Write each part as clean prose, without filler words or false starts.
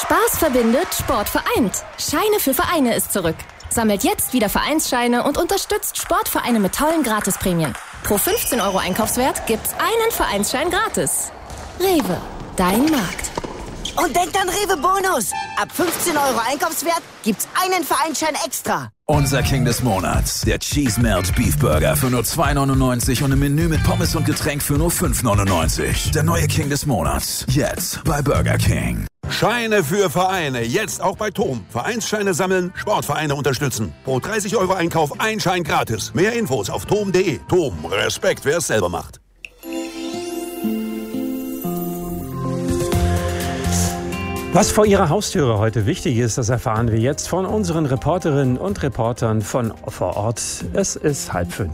Spaß verbindet, Sport vereint. Scheine für Vereine ist zurück. Sammelt jetzt wieder Vereinsscheine und unterstützt Sportvereine mit tollen Gratisprämien. Pro 15 € Einkaufswert gibt's einen Vereinsschein gratis. Rewe, dein Markt. Und denkt an Rewe Bonus. Ab 15 € Einkaufswert gibt's einen Vereinsschein extra. Unser King des Monats, der Cheese Melt Beef Burger für nur 2,99 € und ein Menü mit Pommes und Getränk für nur 5,99 €. Der neue King des Monats, jetzt bei Burger King. Scheine für Vereine, jetzt auch bei TOM. Vereinsscheine sammeln, Sportvereine unterstützen. Pro 30 € Einkauf ein Schein gratis. Mehr Infos auf tom.de. TOM, Respekt, wer es selber macht. Was vor Ihrer Haustüre heute wichtig ist, das erfahren wir jetzt von unseren Reporterinnen und Reportern von vor Ort. Es ist 4:30.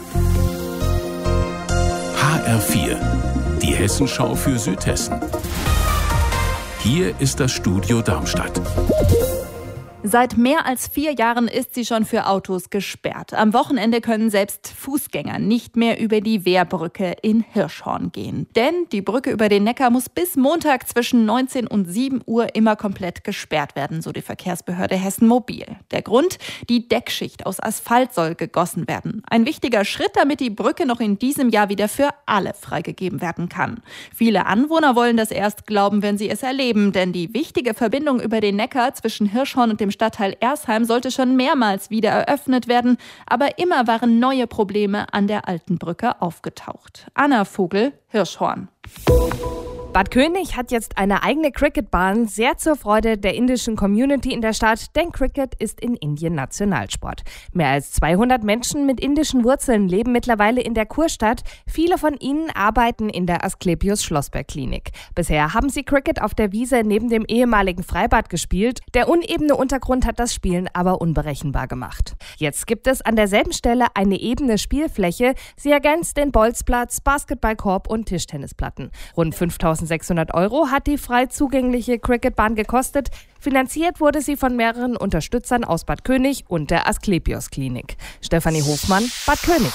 HR4, die Hessenschau für Südhessen. Hier ist das Studio Darmstadt. Seit mehr als 4 Jahren ist sie schon für Autos gesperrt. Am Wochenende können selbst Fußgänger nicht mehr über die Wehrbrücke in Hirschhorn gehen. Denn die Brücke über den Neckar muss bis Montag zwischen 19 und 7 Uhr immer komplett gesperrt werden, so die Verkehrsbehörde Hessen Mobil. Der Grund? Die Deckschicht aus Asphalt soll gegossen werden. Ein wichtiger Schritt, damit die Brücke noch in diesem Jahr wieder für alle freigegeben werden kann. Viele Anwohner wollen das erst glauben, wenn sie es erleben, denn die wichtige Verbindung über den Neckar zwischen Hirschhorn und dem Stadtteil Ersheim sollte schon mehrmals wieder eröffnet werden, aber immer waren neue Probleme an der alten Brücke aufgetaucht. Anna Vogel, Hirschhorn. Bad König hat jetzt eine eigene Cricketbahn, sehr zur Freude der indischen Community in der Stadt, denn Cricket ist in Indien Nationalsport. Mehr als 200 Menschen mit indischen Wurzeln leben mittlerweile in der Kurstadt. Viele von ihnen arbeiten in der Asklepios Schlossberg Klinik. Bisher haben sie Cricket auf der Wiese neben dem ehemaligen Freibad gespielt. Der unebene Untergrund hat das Spielen aber unberechenbar gemacht. Jetzt gibt es an derselben Stelle eine ebene Spielfläche. Sie ergänzt den Bolzplatz, Basketballkorb und Tischtennisplatten. Rund 5.600 € hat die frei zugängliche Cricketbahn gekostet. Finanziert wurde sie von mehreren Unterstützern aus Bad König und der Asklepios Klinik. Stefanie Hofmann, Bad König.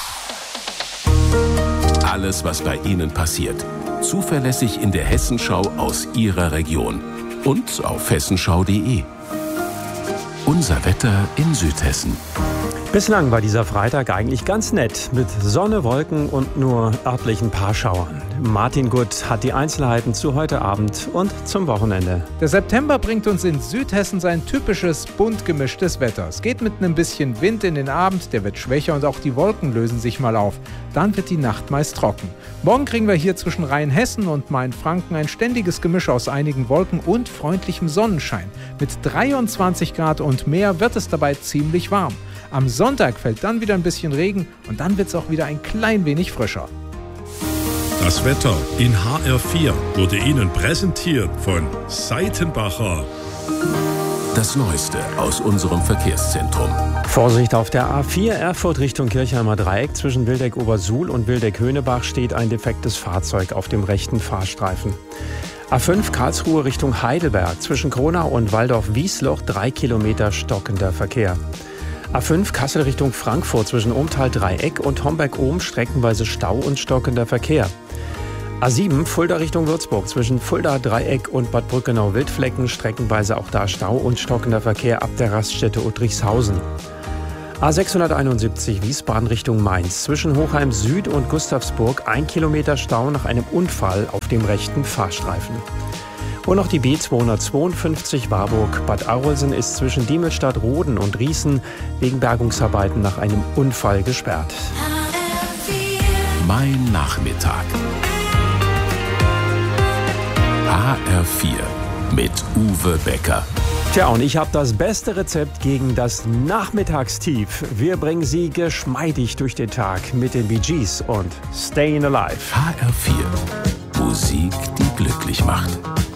Alles, was bei Ihnen passiert. Zuverlässig in der Hessenschau aus Ihrer Region. Und auf hessenschau.de. Unser Wetter in Südhessen. Bislang war dieser Freitag eigentlich ganz nett, mit Sonne, Wolken und nur örtlichen Paarschauern. Martin Gutt hat die Einzelheiten zu heute Abend und zum Wochenende. Der September bringt uns in Südhessen sein typisches, bunt gemischtes Wetter. Es geht mit einem bisschen Wind in den Abend, der wird schwächer und auch die Wolken lösen sich mal auf. Dann wird die Nacht meist trocken. Morgen kriegen wir hier zwischen Rheinhessen und Mainfranken ein ständiges Gemisch aus einigen Wolken und freundlichem Sonnenschein. Mit 23 Grad und mehr wird es dabei ziemlich warm. Am Sonntag fällt dann wieder ein bisschen Regen und dann wird es auch wieder ein klein wenig frischer. Das Wetter in HR4 wurde Ihnen präsentiert von Seitenbacher. Das Neueste aus unserem Verkehrszentrum. Vorsicht auf der A4 Erfurt Richtung Kirchheimer Dreieck. Zwischen Wildeck-Obersuhl und Wildeck-Höhnebach steht ein defektes Fahrzeug auf dem rechten Fahrstreifen. A5 Karlsruhe Richtung Heidelberg. Zwischen Kronau und Waldorf-Wiesloch 3 Kilometer stockender Verkehr. A5 Kassel Richtung Frankfurt zwischen Ohmtal-Dreieck und Homberg-Ohm streckenweise Stau und stockender Verkehr. A7 Fulda Richtung Würzburg zwischen Fulda-Dreieck und Bad Brückenau-Wildflecken streckenweise auch da Stau und stockender Verkehr ab der Raststätte Uttrichshausen. A671 Wiesbaden Richtung Mainz zwischen Hochheim Süd und Gustavsburg 1 Kilometer Stau nach einem Unfall auf dem rechten Fahrstreifen. Und noch die B252 Warburg-Bad Arolsen ist zwischen Diemelstadt-Roden und Riesen wegen Bergungsarbeiten nach einem Unfall gesperrt. Mein Nachmittag. HR4 mit Uwe Becker. Tja, und ich habe das beste Rezept gegen das Nachmittagstief. Wir bringen Sie geschmeidig durch den Tag mit den Bee Gees und Stayin' Alive. HR4. Musik, die glücklich macht.